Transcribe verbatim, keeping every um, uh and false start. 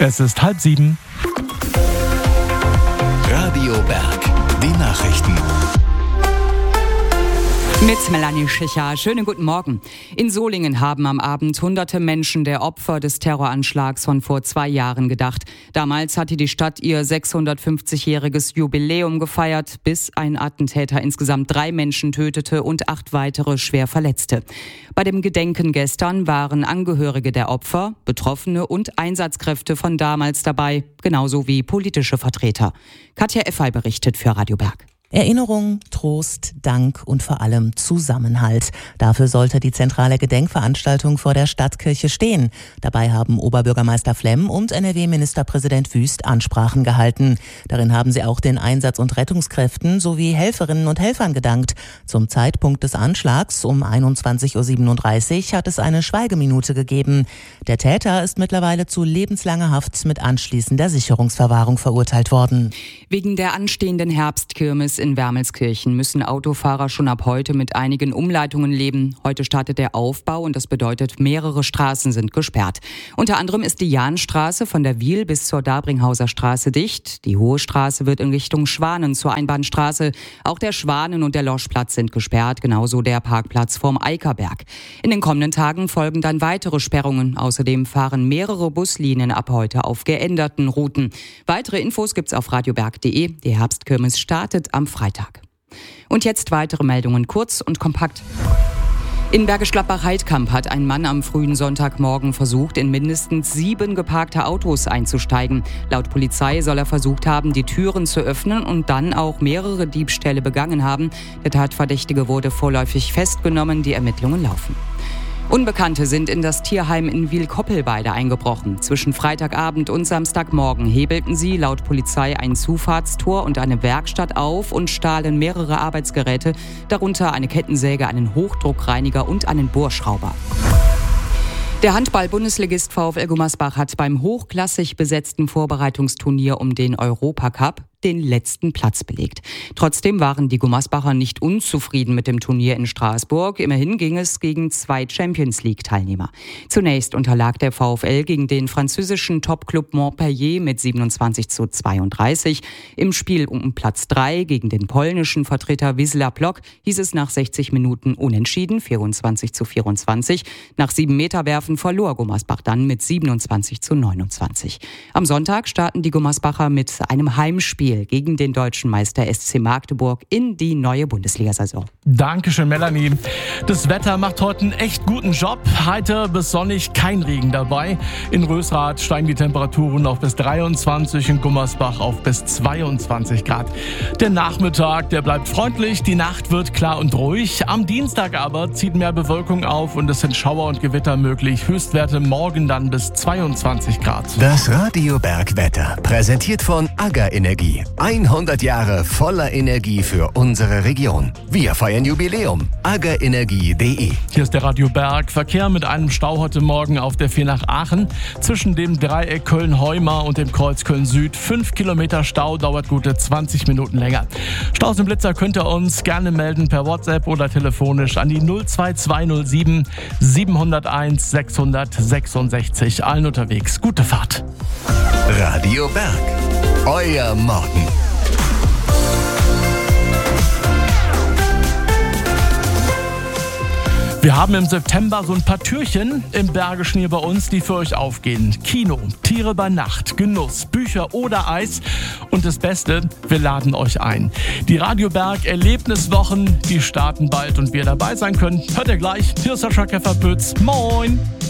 Es ist halb sieben. Radio Berg, die Nachrichten. Mit Melanie Schicher. Schönen guten Morgen. In Solingen haben am Abend hunderte Menschen der Opfer des Terroranschlags von vor zwei Jahren gedacht. Damals hatte die Stadt ihr sechshundertfünfzigjähriges Jubiläum gefeiert, bis ein Attentäter insgesamt drei Menschen tötete und acht weitere schwer verletzte. Bei dem Gedenken gestern waren Angehörige der Opfer, Betroffene und Einsatzkräfte von damals dabei, genauso wie politische Vertreter. Katja Effey berichtet für Radio Berg. Erinnerung, Trost, Dank und vor allem Zusammenhalt. Dafür sollte die zentrale Gedenkveranstaltung vor der Stadtkirche stehen. Dabei haben Oberbürgermeister Flemm und N R W-Ministerpräsident Wüst Ansprachen gehalten. Darin haben sie auch den Einsatz- und Rettungskräften sowie Helferinnen und Helfern gedankt. Zum Zeitpunkt des Anschlags um einundzwanzig Uhr siebenunddreißig hat es eine Schweigeminute gegeben. Der Täter ist mittlerweile zu lebenslanger Haft mit anschließender Sicherungsverwahrung verurteilt worden. Wegen der anstehenden Herbstkirmes in Wermelskirchen müssen Autofahrer schon ab heute mit einigen Umleitungen leben. Heute startet der Aufbau und das bedeutet, mehrere Straßen sind gesperrt. Unter anderem ist die Jahnstraße von der Wiel bis zur Dabringhauser Straße dicht. Die Hohe Straße wird in Richtung Schwanen zur Einbahnstraße. Auch der Schwanen- und der Loschplatz sind gesperrt, genauso der Parkplatz vorm Eickerberg. In den kommenden Tagen folgen dann weitere Sperrungen. Außerdem fahren mehrere Buslinien ab heute auf geänderten Routen. Weitere Infos gibt's auf radioberg punkt de. Die Herbstkirmes startet am Freitag. Und jetzt weitere Meldungen, kurz und kompakt. In Bergisch Gladbach-Heidkamp hat ein Mann am frühen Sonntagmorgen versucht, in mindestens sieben geparkte Autos einzusteigen. Laut Polizei soll er versucht haben, die Türen zu öffnen und dann auch mehrere Diebstähle begangen haben. Der Tatverdächtige wurde vorläufig festgenommen, die Ermittlungen laufen. Unbekannte sind in das Tierheim in Wiel-Koppelweide eingebrochen. Zwischen Freitagabend und Samstagmorgen hebelten sie laut Polizei ein Zufahrtstor und eine Werkstatt auf und stahlen mehrere Arbeitsgeräte, darunter eine Kettensäge, einen Hochdruckreiniger und einen Bohrschrauber. Der Handball-Bundesligist VfL Gummersbach hat beim hochklassig besetzten Vorbereitungsturnier um den Europacup den letzten Platz belegt. Trotzdem waren die Gummersbacher nicht unzufrieden mit dem Turnier in Straßburg. Immerhin ging es gegen zwei Champions-League-Teilnehmer. Zunächst unterlag der VfL gegen den französischen Topclub Montpellier mit siebenundzwanzig zu zweiunddreißig. Im Spiel um Platz drei gegen den polnischen Vertreter Wisła Płock hieß es nach sechzig Minuten unentschieden, vierundzwanzig zu vierundzwanzig. Nach sieben Meterwerfen verlor Gummersbach dann mit siebenundzwanzig zu neunundzwanzig. Am Sonntag starten die Gummersbacher mit einem Heimspiel gegen den deutschen Meister S C Magdeburg in die neue Bundesliga-Saison. Dankeschön, Melanie. Das Wetter macht heute einen echt guten Job. Heiter bis sonnig, kein Regen dabei. In Rösrath steigen die Temperaturen auf bis dreiundzwanzig, in Gummersbach auf bis zweiundzwanzig Grad. Der Nachmittag, der bleibt freundlich, die Nacht wird klar und ruhig. Am Dienstag aber zieht mehr Bewölkung auf und es sind Schauer und Gewitter möglich. Höchstwerte morgen dann bis zweiundzwanzig Grad. Das Radio Berg Wetter, präsentiert von AGA Energie. hundert Jahre voller Energie für unsere Region. Wir feiern Jubiläum. aga energie punkt de. Hier ist der Radio Berg. Verkehr mit einem Stau heute Morgen auf der vier nach Aachen. Zwischen dem Dreieck Köln-Heumar und dem Kreuz Köln-Süd. Fünf Kilometer Stau, dauert gute zwanzig Minuten länger. Staus und Blitzer könnt ihr uns gerne melden per WhatsApp oder telefonisch an die null zwei zwei null sieben sieben null eins sechs sechs sechs. Allen unterwegs. Gute Fahrt. Radio Berg. Euer Morgen. Wir haben im September so ein paar Türchen im Bergischen hier bei uns, die für euch aufgehen. Kino, Tiere bei Nacht, Genuss, Bücher oder Eis. Und das Beste, wir laden euch ein. Die Radio Berg Erlebniswochen, die starten bald und wir dabei sein können. Hört ihr gleich. Hier ist Sascha Keffer-Pütz. Moin!